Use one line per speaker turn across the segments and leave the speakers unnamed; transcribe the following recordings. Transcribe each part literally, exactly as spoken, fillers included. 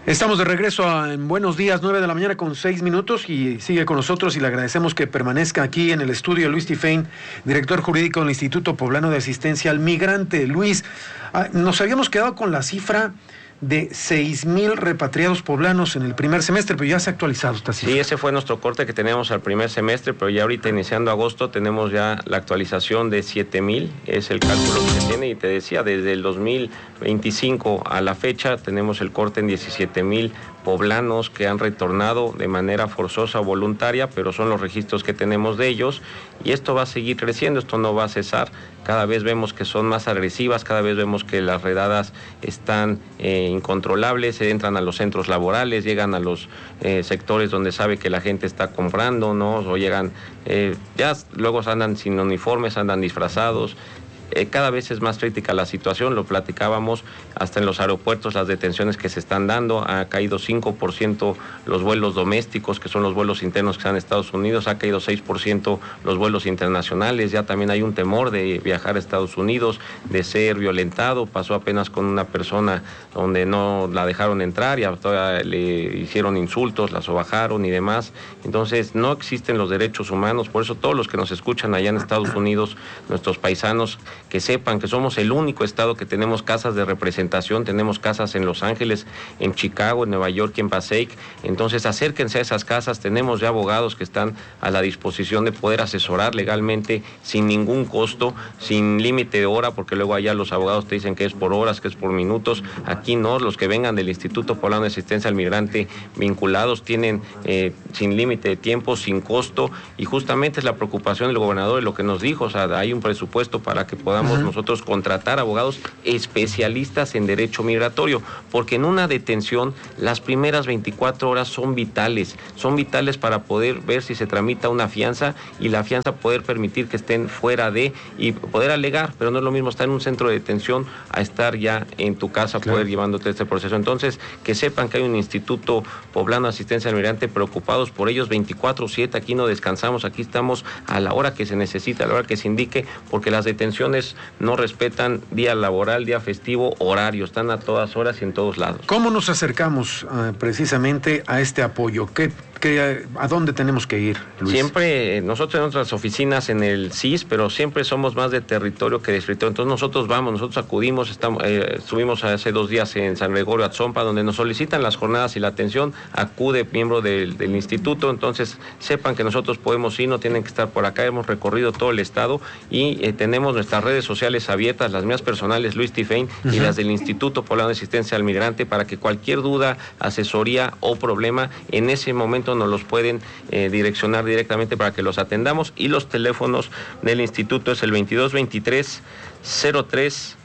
Estamos de regreso a, en Buenos Días, nueve de la mañana con seis minutos, y sigue con nosotros y le agradecemos que permanezca aquí en el estudio Luis Tifein, director jurídico del Instituto Poblano de Asistencia al Migrante. Luis, nos habíamos quedado con la cifra de seis mil repatriados poblanos en el primer semestre, pero ya se ha actualizado esta cifra.
Sí, ese fue nuestro corte que teníamos al primer semestre, pero ya ahorita iniciando agosto tenemos ya la actualización de siete mil, es el cálculo que se tiene, y te decía, desde el dos mil veinticinco a la fecha tenemos el corte en diecisiete mil poblanos que han retornado de manera forzosa o voluntaria, pero son los registros que tenemos de ellos, y esto va a seguir creciendo, esto no va a cesar. Cada vez vemos que son más agresivas, cada vez vemos que las redadas están eh, incontrolables, se entran a los centros laborales, llegan a los eh, sectores donde sabe que la gente está comprando, ¿no? O llegan, eh, ya luego andan sin uniformes, andan disfrazados. Eh, cada vez es más crítica la situación, lo platicábamos, hasta en los aeropuertos las detenciones que se están dando, ha caído cinco por ciento los vuelos domésticos, que son los vuelos internos que están en Estados Unidos, ha caído seis por ciento los vuelos internacionales, ya también hay un temor de viajar a Estados Unidos, de ser violentado. Pasó apenas con una persona donde no la dejaron entrar y todavía le hicieron insultos, la sobajaron y demás. Entonces no existen los derechos humanos, por eso todos los que nos escuchan allá en Estados Unidos, nuestros paisanos, que sepan que somos el único estado que tenemos casas de representación, tenemos casas en Los Ángeles, en Chicago, en Nueva York y en Passaic. Entonces acérquense a esas casas, tenemos ya abogados que están a la disposición de poder asesorar legalmente sin ningún costo, sin límite de hora, porque luego allá los abogados te dicen que es por horas, que es por minutos. Aquí no, los que vengan del Instituto Poblano de Asistencia al Migrante vinculados tienen eh, sin límite de tiempo, sin costo, y justamente es la preocupación del gobernador y lo que nos dijo, o sea, hay un presupuesto para que podamos uh-huh. nosotros contratar abogados especialistas en derecho migratorio, porque en una detención las primeras veinticuatro horas son vitales, son vitales para poder ver si se tramita una fianza, y la fianza poder permitir que estén fuera de, y poder alegar, pero no es lo mismo estar en un centro de detención a estar ya en tu casa, claro, poder llevándote este proceso. Entonces, que sepan que hay un Instituto Poblano de Asistencia al Migrante preocupados por ellos veinticuatro siete, aquí no descansamos, aquí estamos a la hora que se necesita, a la hora que se indique, porque las detenciones no respetan día laboral, día festivo, horario, están a todas horas y en todos lados.
¿Cómo nos acercamos uh, precisamente a este apoyo? ¿Qué, qué, ¿A dónde tenemos que ir, Luis?
Siempre, nosotros tenemos nuestras oficinas en el C I S, pero siempre somos más de territorio que de escritorio. Entonces nosotros vamos, nosotros acudimos, estamos, eh, estuvimos hace dos días en San Gregorio Atzompa, donde nos solicitan las jornadas y la atención, acude miembro del, del instituto. Entonces sepan que nosotros podemos ir, no tienen que estar por acá, hemos recorrido todo el estado y eh, tenemos nuestras redes sociales abiertas, las mías personales, Luis Tifein, uh-huh. y las del Instituto Poblano de Asistencia al Migrante, para que cualquier duda, asesoría o problema, en ese momento nos los pueden eh, direccionar directamente para que los atendamos. Y los teléfonos del instituto es el veintidós veintitrés cero tres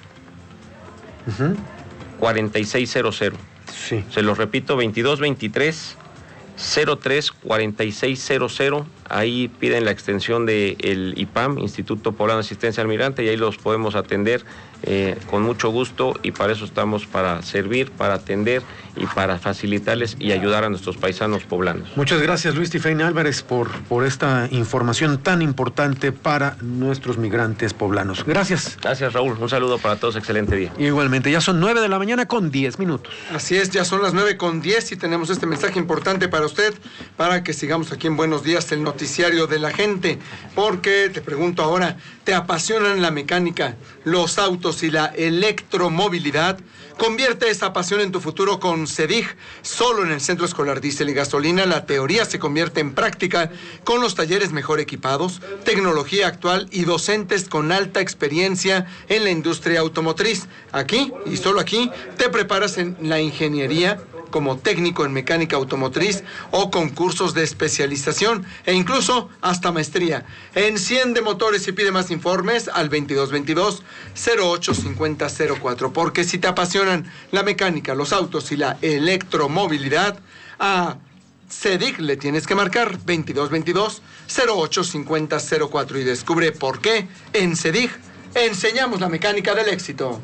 uh-huh. cuarenta y seis cero cero. Sí. Se los repito, veintidós veintitrés cero tres cuarenta y seis cero cero. Ahí piden la extensión del I P A M, Instituto Poblano de Asistencia al Migrante, y ahí los podemos atender eh, con mucho gusto, y para eso estamos, para servir, para atender y para facilitarles y ayudar a nuestros paisanos poblanos.
Muchas gracias, Luis Tifein Álvarez, por, por esta información tan importante para nuestros migrantes poblanos. Gracias.
Gracias, Raúl. Un saludo para todos. Excelente día.
Igualmente, ya son nueve de la mañana con diez minutos.
Así es, ya son las nueve con diez y tenemos este mensaje importante para usted, para que sigamos aquí en Buenos Días, el noticiario de la gente, porque te pregunto ahora, ¿te apasionan la mecánica, los autos y la electromovilidad? Convierte esa pasión en tu futuro con CEDIG. Solo en el Centro Escolar Diésel y Gasolina la teoría se convierte en práctica, con los talleres mejor equipados, tecnología actual y docentes con alta experiencia en la industria automotriz. Aquí, y solo aquí, te preparas en la ingeniería, como técnico en mecánica automotriz o con cursos de especialización e incluso hasta maestría. Enciende motores y pide más informes al veintidós veintidós cero ocho cincuenta cero cuatro, porque si te apasionan la mecánica, los autos y la electromovilidad, a CEDIG le tienes que marcar veintidós veintidós cero ocho cincuenta cero cuatro y descubre por qué en CEDIG enseñamos la mecánica del éxito.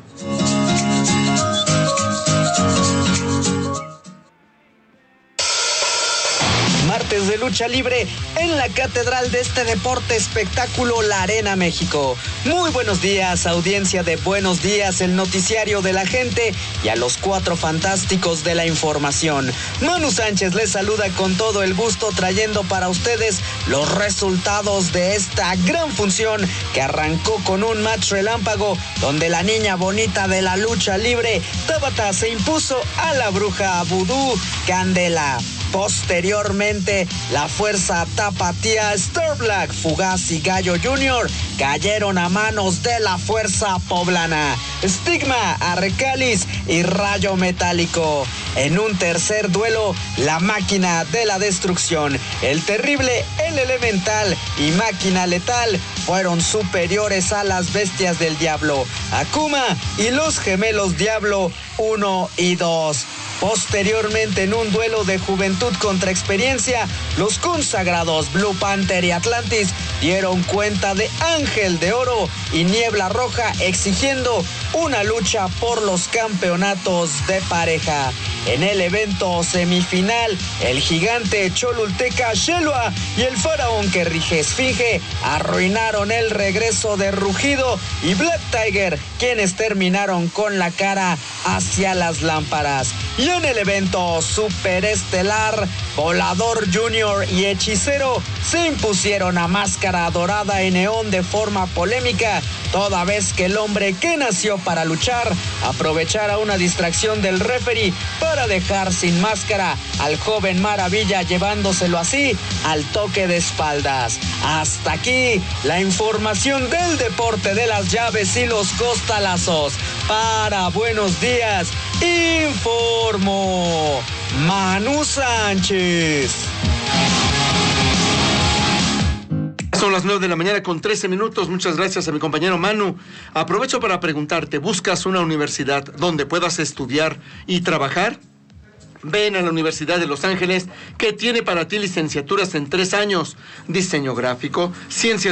Martes de de lucha libre en la catedral de este deporte espectáculo, la Arena México. Muy buenos días, audiencia de Buenos Días, el noticiario de la gente, y a los cuatro fantásticos de la información. Manu Sánchez les saluda con todo el gusto, trayendo para ustedes los resultados de esta gran función que arrancó con un match relámpago donde la niña bonita de la lucha libre, Tabata, se impuso a la bruja vudú Candela. Posteriormente, la fuerza tapatía Star Black, Fugaz y Gallo junior cayeron a manos de la fuerza poblana Stigma, Arcalis y Rayo Metálico. En un tercer duelo, la máquina de la destrucción, el terrible, el elemental y máquina letal fueron superiores a las bestias del diablo, Akuma y los gemelos Diablo uno y dos. Posteriormente, en un duelo de juventud contra experiencia, los consagrados Blue Panther y Atlantis dieron cuenta de Ángel de Oro y Niebla Roja, exigiendo una lucha por los campeonatos de pareja. En el evento semifinal, el gigante cholulteca Shelua y el faraón que rige Esfinge arruinaron el regreso de Rugido y Black Tiger, quienes terminaron con la cara hacia las lámparas. Y en el evento superestelar, Volador junior y Hechicero se impusieron a Máscara Dorada y Neón de forma polémica, toda vez que el hombre que nació para luchar aprovechara una distracción del referee para dejar sin máscara al joven Maravilla, llevándoselo así al toque de espaldas. Hasta aquí la información del deporte de las llaves y los costalazos. Para Buenos Días, informó Manu Sánchez.
Son las nueve de la mañana con trece minutos. Muchas gracias a mi compañero Manu. Aprovecho para preguntarte, ¿buscas una universidad donde puedas estudiar y trabajar? Ven a la Universidad de Los Ángeles, que tiene para ti licenciaturas en tres años: diseño gráfico, ciencias